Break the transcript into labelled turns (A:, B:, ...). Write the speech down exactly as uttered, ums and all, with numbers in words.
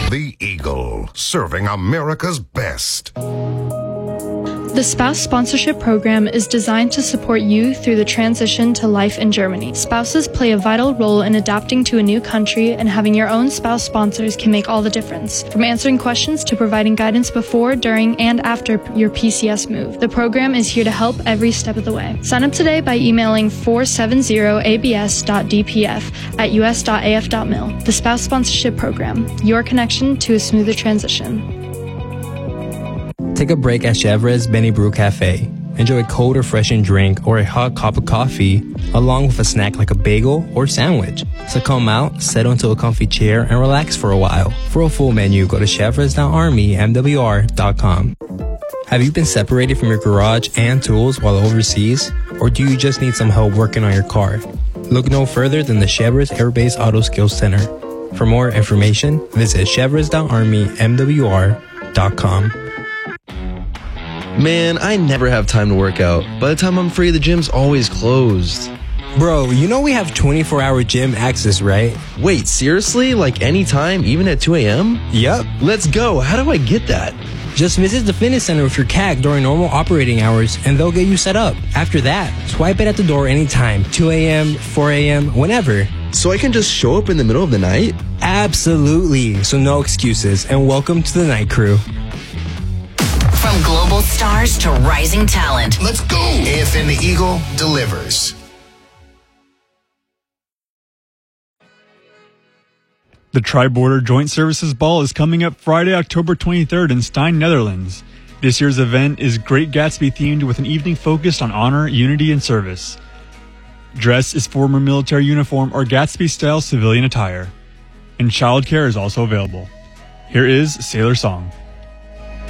A: The Eagle, serving America's best.
B: The Spouse Sponsorship Program is designed to support you through the transition to life in Germany. Spouses play a vital role in adapting to a new country, and having your own spouse sponsors can make all the difference. From answering questions to providing guidance before, during, and after your P C S move, the program is here to help every step of the way. Sign up today by emailing four seven zero a b s dot d p f at u s dot a f dot mil. The Spouse Sponsorship Program, your connection to a smoother transition.
C: Take a break at Chevre's Benny Brew Cafe. Enjoy a cold, refreshing drink or a hot cup of coffee, along with a snack like a bagel or sandwich. So come out, settle into a comfy chair, and relax for a while. For a full menu, go to chevres dot army m w r dot com. Have you been separated from your garage and tools while overseas? Or do you just need some help working on your car? Look no further than the Chevres Air Base Auto Skills Center. For more information, visit chevres dot army m w r dot com.
D: Man, I never have time to work out. By the time I'm free, the gym's always closed.
C: Bro, you know we have twenty-four hour gym access, right?
D: Wait, seriously? Like anytime, even at two a.m.?
C: Yup.
D: Let's go. How do I get that?
C: Just visit the fitness center with your C A C during normal operating hours, and they'll get you set up. After that, swipe it at the door anytime, two a.m., four a.m., whenever.
D: So I can just show up in the middle of the night?
C: Absolutely. So no excuses, and welcome to the Night Crew.
E: From global stars to rising talent.
A: Let's go! A F N The Eagle delivers.
F: The Tri-Border Joint Services Ball is coming up Friday, October twenty-third in Stein, Netherlands. This year's event is Great Gatsby themed with an evening focused on honor, unity, and service. Dress is former military uniform or Gatsby-style civilian attire. And childcare is also available. Here is Sailor Song.